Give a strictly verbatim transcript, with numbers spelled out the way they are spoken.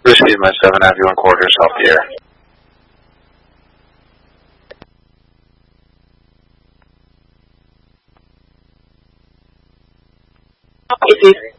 Receive my seven, have you on quarters, off the air. It is